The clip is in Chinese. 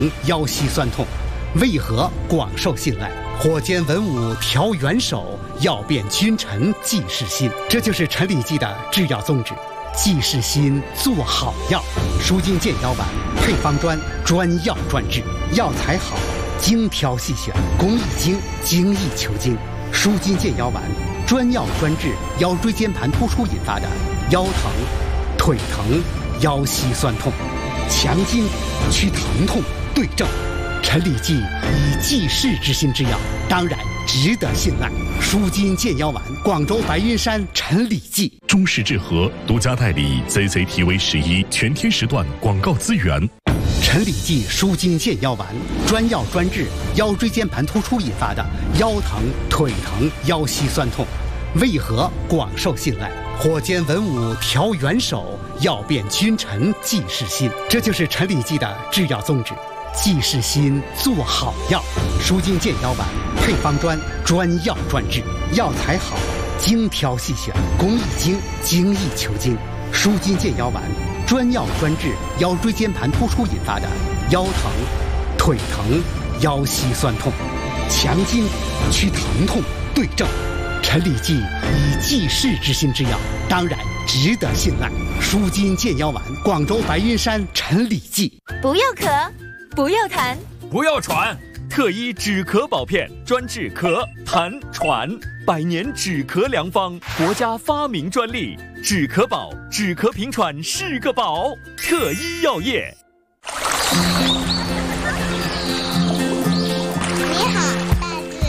腰膝酸痛，为何广受信赖？火煎文武调元首，药变君臣济世心。这就是陈李济的制药宗旨，济世心，做好药。舒筋健腰丸配方专，专药专治，药材好，精挑细选，工艺精，精益求精。舒筋健腰丸专药专治腰椎间盘突出引发的腰疼、腿疼、腰膝酸痛，强筋去疼痛，对症。陈李济以济世之心之药，当然值得信赖。舒筋健腰丸，广州白云山陈李济。 中式治和独家代理 CCTV11全天时段广告资源。 陈李济舒筋健腰丸专药专治腰椎间盘突出引发的腰疼、腿疼、腰膝酸痛，为何广受信赖？火煎文武调元首，药变君臣济世心。这就是陈李济的制药宗旨，济世心，做好药。舒筋健腰丸配方专，专药专治，药材好，精挑细选，工艺精，精益求精。舒筋健腰丸专药专治腰椎间盘突出引发的腰疼、腿疼、腰膝酸痛，强筋去疼痛，对症。陈李济以济世之心之药，当然值得信赖。舒筋健腰丸，广州白云山陈李济。 不要咳，不要痰， 不要喘，特医止咳保片专治咳、痰、喘，100年止咳良方，国家发明专利，止咳宝，止咳平喘是个宝，特医药业。